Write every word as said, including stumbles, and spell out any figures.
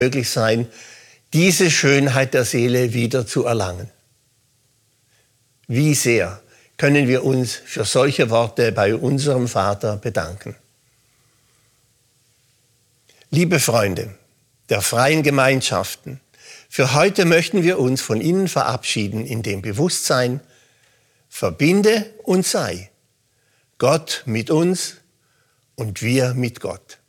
möglich sein, diese Schönheit der Seele wieder zu erlangen. Wie sehr können wir uns für solche Worte bei unserem Vater bedanken. Liebe Freunde der freien Gemeinschaften, für heute möchten wir uns von Ihnen verabschieden in dem Bewusstsein, verbinde und sei Gott mit uns und wir mit Gott.